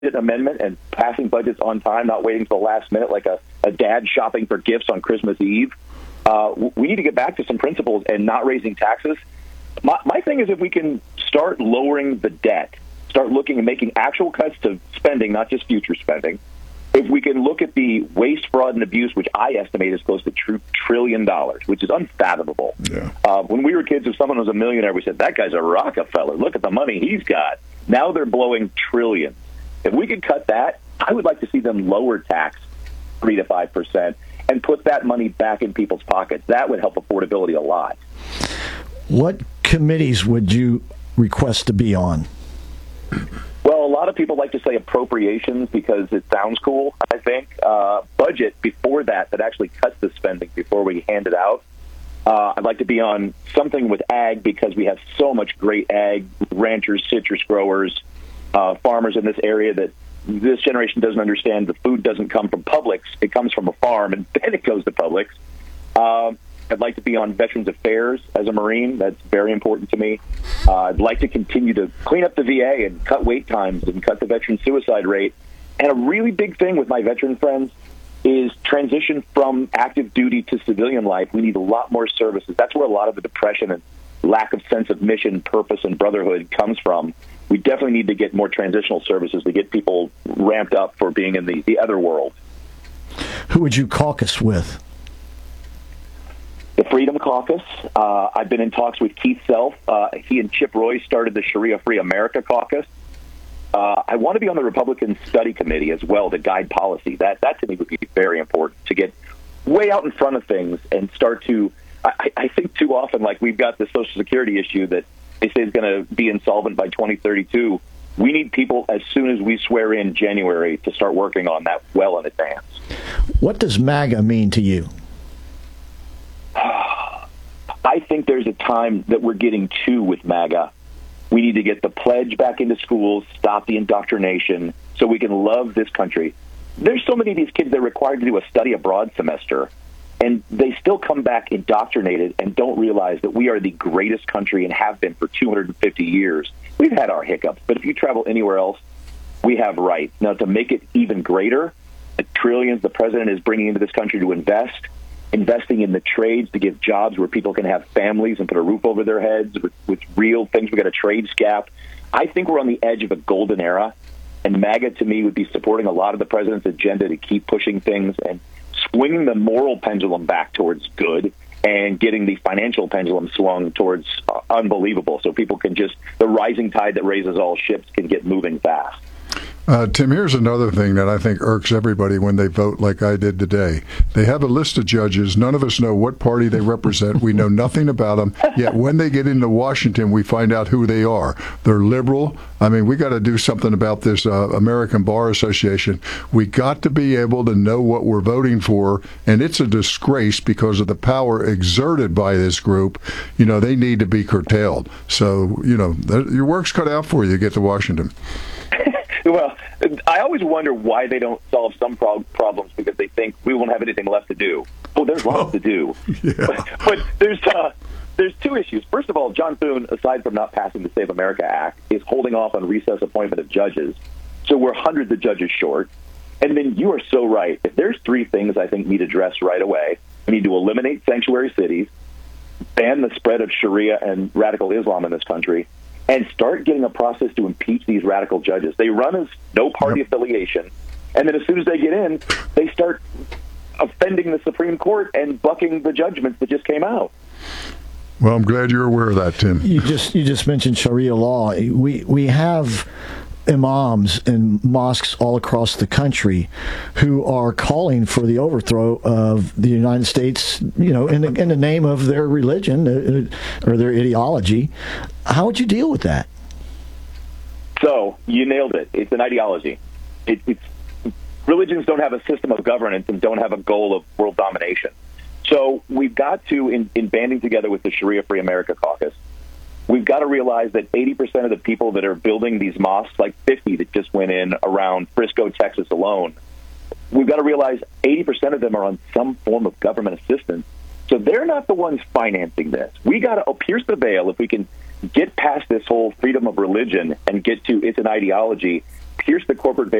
amendment and passing budgets on time, not waiting till the last minute like a dad shopping for gifts on Christmas Eve. We need to get back to some principles and not raising taxes. My thing is if we can start lowering the debt, start looking and making actual cuts to spending, not just future spending. If we can look at the waste, fraud, and abuse, which I estimate is close to $1 trillion, which is unfathomable. Yeah. When we were kids, if someone was a millionaire, we said, that guy's a Rockefeller. Look at the money he's got. Now they're blowing trillions. If we could cut that, I would like to see them lower tax 3 to 5% and put that money back in people's pockets. That would help affordability a lot. What committees would you request to be on? Well, a lot of people like to say appropriations because it sounds cool, I think. Budget before that actually cuts the spending before we hand it out. I'd like to be on something with ag because we have so much great ag, ranchers, citrus growers, farmers in this area that this generation doesn't understand. The food doesn't come from Publix. It comes from a farm, and then it goes to Publix. I'd like to be on Veterans Affairs as a Marine. That's very important to me. I'd like to continue to clean up the VA and cut wait times and cut the veteran suicide rate. And a really big thing with my veteran friends is transition from active duty to civilian life. We need a lot more services. That's where a lot of the depression and lack of sense of mission, purpose, and brotherhood comes from. We definitely need to get more transitional services to get people ramped up for being in the other world. Who would you caucus with? The Freedom Caucus. I've been in talks with Keith Self. He and Chip Roy started the Sharia Free America Caucus. I want to be on the Republican Study Committee as well to guide policy. That to me would be very important, to get way out in front of things and start to, I think too often, like we've got the Social Security issue that they say is going to be insolvent by 2032. We need people as soon as we swear in January to start working on that well in advance. What does MAGA mean to you? I think there's a time that we're getting to with MAGA. We need to get the pledge back into schools, stop the indoctrination, so we can love this country. There's so many of these kids that are required to do a study abroad semester, and they still come back indoctrinated and don't realize that we are the greatest country and have been for 250 years. We've had our hiccups, but if you travel anywhere else, we have rights. Now, to make it even greater, the trillions the president is bringing into this country to investing in the trades to give jobs where people can have families and put a roof over their heads with real things. We've got a trades gap. I think we're on the edge of a golden era, and MAGA, to me, would be supporting a lot of the president's agenda to keep pushing things and swinging the moral pendulum back towards good and getting the financial pendulum swung towards unbelievable, so people can just, the rising tide that raises all ships can get moving fast. Tim, here's another thing that I think irks everybody when they vote like I did today. They have a list of judges. None of us know what party they represent. We know nothing about them. Yet when they get into Washington, we find out who they are. They're liberal. I mean, we got to do something about this American Bar Association. We got to be able to know what we're voting for, and it's a disgrace because of the power exerted by this group. You know, they need to be curtailed. So, you know, your work's cut out for you to get to Washington. Well, I always wonder why they don't solve some problems because they think we won't have anything left to do. Well, there's lots to do. Yeah. But there's two issues. First of all, John Thune, aside from not passing the Save America Act, is holding off on recess appointment of judges. So we're hundreds of judges short. And then you are so right. If there's three things I think need addressed right away, we need to eliminate sanctuary cities, ban the spread of Sharia and radical Islam in this country, and start getting a process to impeach these radical judges. They run as no party affiliation, and then as soon as they get in, they start offending the Supreme Court and bucking the judgments that just came out. Well, I'm glad you're aware of that, Tim. You just mentioned Sharia law. We have imams in mosques all across the country who are calling for the overthrow of the United States, you know, in the name of their religion or their ideology. How would you deal with that? So you nailed it. It's an ideology. Religions don't have a system of governance and don't have a goal of world domination. So we've got to, in banding together with the Sharia Free America Caucus, we've got to realize that 80% of the people that are building these mosques, like 50 that just went in around Frisco, Texas alone, we've got to realize 80% of them are on some form of government assistance. So they're not the ones financing this. We got to pierce the veil if we can get past this whole freedom of religion and get to it's an ideology. pierce the corporate